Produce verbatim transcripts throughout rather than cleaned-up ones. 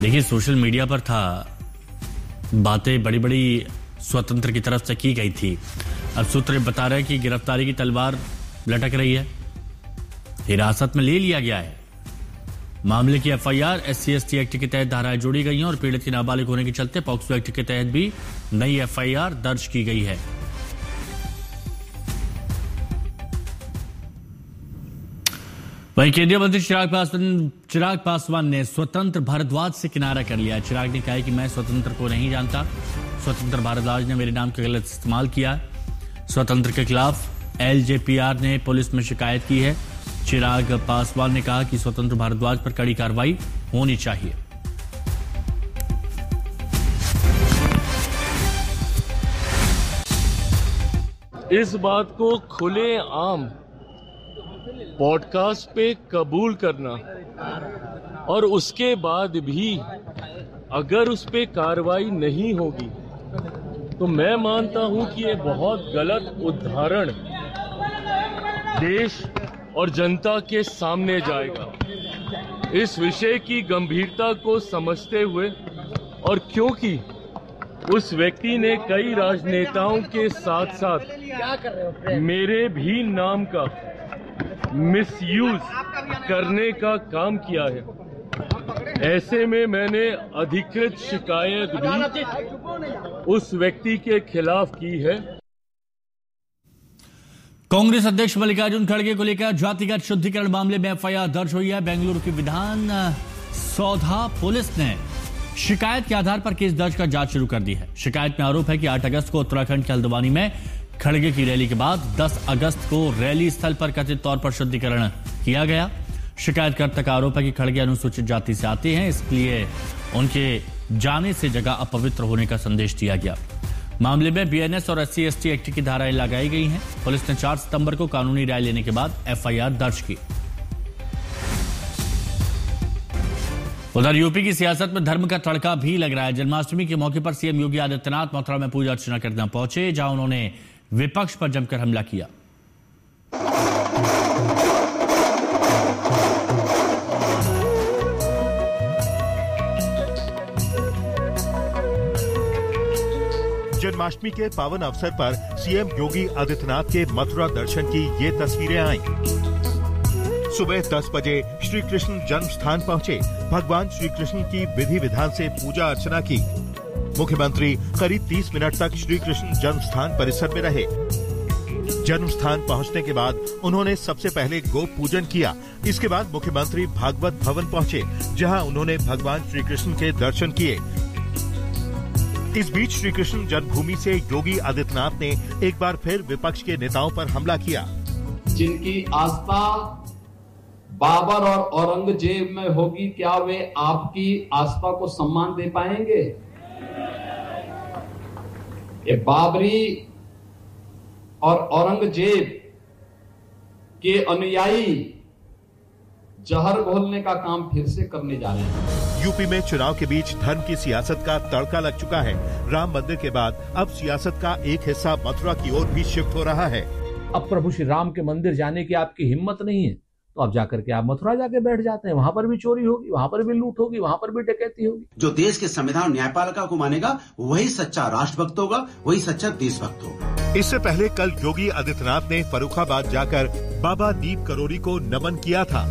देखिए, social media पर था, बातें बड़ी बड़ी स्वतंत्र की तरफ से की गई थी। अब सूत्र बता रहे हैं कि गिरफ्तारी की तलवार लटक रही है, हिरासत में ले लिया गया है। मामले की एफआईआर एससी एसटी एक्ट के तहत धाराएं जोड़ी गई हैं और पीड़ित के नाबालिग होने के चलते पॉक्सो एक्ट के तहत भी नई एफआईआर दर्ज की गई है। वहीं केंद्रीय मंत्री चिराग पासवान चिराग पासवान ने स्वतंत्र भारद्वाज से किनारा कर लिया। चिराग ने कहा कि मैं स्वतंत्र को नहीं जानता, स्वतंत्र भारद्वाज ने मेरे नाम का गलत इस्तेमाल किया। स्वतंत्र के खिलाफ एलजेपीआर ने पुलिस में शिकायत की है। चिराग पासवान ने कहा कि स्वतंत्र भारद्वाज पर कड़ी कार्रवाई होनी चाहिए। इस बात को खुले आम पॉडकास्ट पे कबूल करना और उसके बाद भी अगर उस पे कार्रवाई नहीं होगी तो मैं मानता हूं कि ये बहुत गलत उदाहरण देश और जनता के सामने जाएगा। इस विषय की गंभीरता को समझते हुए और क्योंकि उस व्यक्ति ने कई राजनेताओं के साथ साथ मेरे भी नाम का मिसयूज करने का काम किया है, ऐसे में मैंने अधिकृत शिकायत भी उस व्यक्ति के खिलाफ की है। कांग्रेस अध्यक्ष मल्लिकार्जुन खड़गे को लेकर जातिगत शुद्धिकरण मामले में एफआईआर दर्ज हुई है। बेंगलुरु की विधान सौधा पुलिस ने शिकायत के आधार पर केस दर्ज कर जांच शुरू कर दी है। शिकायत में आरोप है कि आठ अगस्त को उत्तराखंड के हल्द्वानी में खड़गे की रैली के बाद दस अगस्त को रैली स्थल पर कथित तौर पर शुद्धिकरण किया गया। शिकायतकर्ता का आरोप है कि खड़गे अनुसूचित जाति से आते हैं, इसलिए उनके जाने से जगह अपवित्र होने का संदेश दिया गया। मामले में बीएनएस और एससी एसटी एक्ट की धाराएं लगाई गई हैं। पुलिस ने चार सितंबर को कानूनी राय लेने के बाद एफआईआर दर्ज की। उधर यूपी की सियासत में धर्म का तड़का भी लग रहा है। जन्माष्टमी के मौके पर सीएम योगी आदित्यनाथ मथुरा में पूजा अर्चना करने पहुंचे, जहां उन्होंने विपक्ष पर जमकर हमला किया। जन्माष्टमी के पावन अवसर पर सीएम योगी आदित्यनाथ के मथुरा दर्शन की ये तस्वीरें आईं। सुबह दस बजे श्री कृष्ण जन्म स्थान पहुंचे, भगवान श्री कृष्ण की विधि विधान से पूजा अर्चना की। मुख्यमंत्री करीब तीस मिनट तक श्री कृष्ण जन्म स्थान परिसर में रहे। जन्म स्थान पहुंचने के बाद उन्होंने सबसे पहले गो पूजन किया। इसके बाद मुख्यमंत्री भागवत भवन पहुंचे, जहां उन्होंने भगवान श्री कृष्ण के दर्शन किए। इस बीच श्री कृष्ण जन्मभूमि से योगी आदित्यनाथ ने एक बार फिर विपक्ष के नेताओं पर हमला किया। जिनकी आस्था बाबर और औरंगजेब में होगी, क्या वे आपकी आस्था को सम्मान दे पाएंगे? ये बाबरी और औरंगजेब के अनुयायी जहर घोलने का काम फिर से करने जा रहे हैं। यूपी में चुनाव के बीच धर्म की सियासत का तड़का लग चुका है। राम मंदिर के बाद अब सियासत का एक हिस्सा मथुरा की ओर भी शिफ्ट हो रहा है। अब प्रभु श्री राम के मंदिर जाने की आपकी हिम्मत नहीं है तो अब जाकर के आप मथुरा जाके बैठ जाते हैं। वहां पर भी चोरी होगी, वहां पर भी लूट होगी, वहां पर भी डकैती होगी। जो देश के संविधान और न्यायपालिका को मानेगा वही सच्चा राष्ट्रभक्त होगा, वही सच्चा देशभक्त होगा। इससे पहले कल योगी आदित्यनाथ ने फर्रुखाबाद जाकर बाबा नीम करोड़ी को नमन किया था।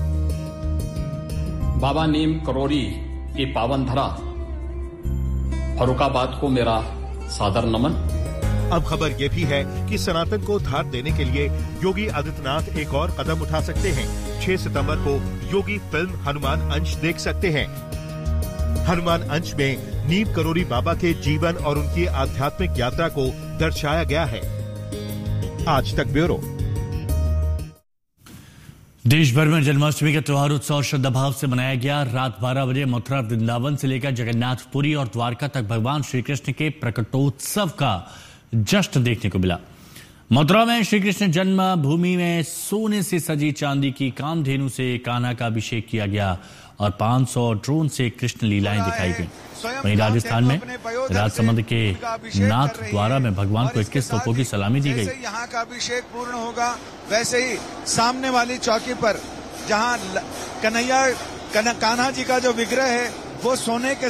बाबा नीम करोड़ी की पावन धरा फर्रुखाबाद को मेरा सादर नमन। अब खबर ये भी है कि सनातन को धार देने के लिए योगी आदित्यनाथ एक और कदम उठा सकते हैं। छह सितंबर को योगी फिल्म हनुमान अंश देख सकते हैं। हनुमान अंश में नीम करोड़ी बाबा के जीवन और उनकी आध्यात्मिक यात्रा को दर्शाया गया है। आज तक ब्यूरो। देश भर में जन्माष्टमी का त्योहार उत्सव श्रद्धाभाव से मनाया गया। रात बारह बजे मथुरा वृंदावन से लेकर जगन्नाथपुरी और द्वारका तक भगवान श्री कृष्ण के प्रकटोत्सव का जश्न देखने को मिला। मथुरा में श्री कृष्ण जन्मभूमि में सोने से सजी चांदी की कामधेनु से कान्हा का अभिषेक किया गया और पाँच सौ ड्रोन से कृष्ण लीलाएं दिखाई गई। वहीं राजस्थान में राजसमंद के नाथ द्वारा में भगवान को इक्कीस तोपों की सलामी दी गई। यहाँ का अभिषेक पूर्ण होगा, वैसे ही सामने वाली चौकी पर जहाँ कन्हैया कान्हा जी का जो विग्रह है वो सोने के